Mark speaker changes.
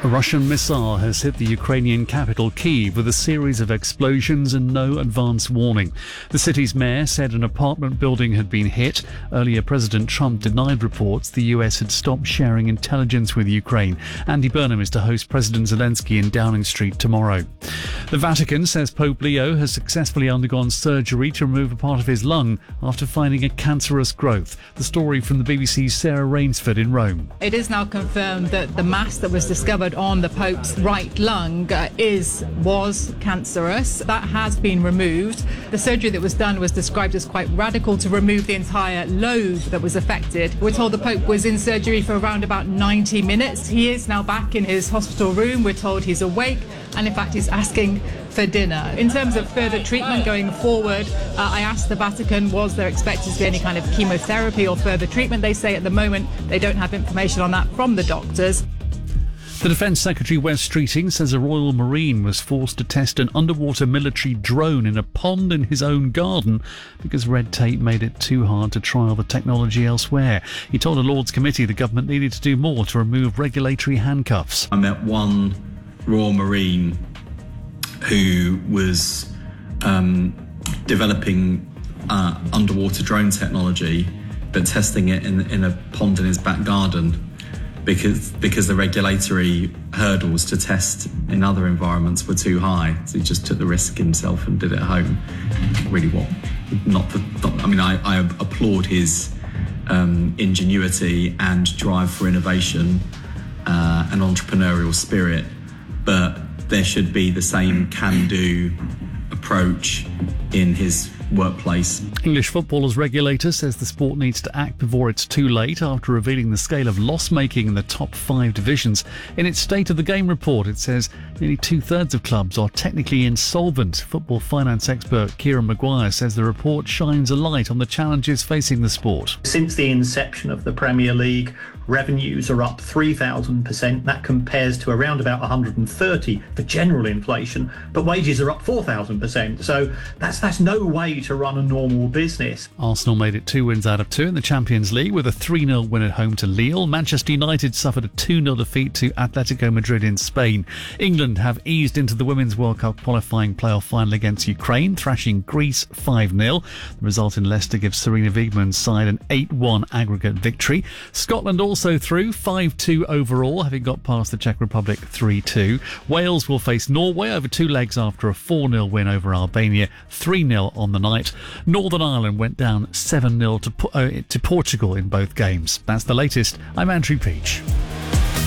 Speaker 1: A Russian missile has hit the Ukrainian capital Kyiv with a series of explosions and no advance warning. The city's mayor said an apartment building had been hit. Earlier, President Trump denied reports the US had stopped sharing intelligence with Ukraine. Andy Burnham is to host President Zelensky in Downing Street tomorrow. The Vatican says Pope Leo has successfully undergone surgery to remove a part of his lung after finding a cancerous growth. The story from the BBC's Sarah Rainsford in Rome.
Speaker 2: It is now confirmed that the mass that was discovered on the Pope's right lung was cancerous. That has been removed. The surgery that was done was described as quite radical to remove the entire lobe that was affected. We're told the Pope was in surgery for around about 90 minutes. He is now back in his hospital room. We're told he's awake and in fact he's asking for dinner. In terms of further treatment going forward, I asked the Vatican, was there expected to be any kind of chemotherapy or further treatment? They say at the moment they don't have information on that from the doctors.
Speaker 1: The Defence Secretary Wes Streeting says a Royal Marine was forced to test an underwater military drone in a pond in his own garden because red tape made it too hard to trial the technology elsewhere. He told a Lords committee the government needed to do more to remove regulatory handcuffs.
Speaker 3: I met one Royal Marine who was developing underwater drone technology but testing it in a pond in his back garden because the regulatory hurdles to test in other environments were too high. So he just took the risk himself and did it at home. Really I applaud his ingenuity and drive for innovation and entrepreneurial spirit, but there should be the same can-do approach in his workplace.
Speaker 1: English footballers regulator says the sport needs to act before it's too late after revealing the scale of loss-making in the top 5 divisions. In its State of the Game report, it says nearly 2/3 of clubs are technically insolvent. Football finance expert Kieran Maguire says the report shines a light on the challenges facing the sport.
Speaker 4: Since the inception of the Premier League, revenues are up 3,000%. That compares to around about 130 for general inflation, but wages are up 4,000%. So that's no way to run a normal business.
Speaker 1: Arsenal made it 2 wins out of 2 in the Champions League with a 3-0 win at home to Lille. Manchester United suffered a 2-0 defeat to Atletico Madrid in Spain. England have eased into the Women's World Cup qualifying playoff final against Ukraine, thrashing Greece 5-0. The result in Leicester gives Serena Wiegman's side an 8-1 aggregate victory. Scotland also through 5-2 overall, having got past the Czech Republic 3-2. Wales will face Norway over 2 legs after a 4-0 win over Albania, 3-0 on the night. Northern Ireland went down 7-0 to Portugal in both games. That's the latest. I'm Andrew Peach.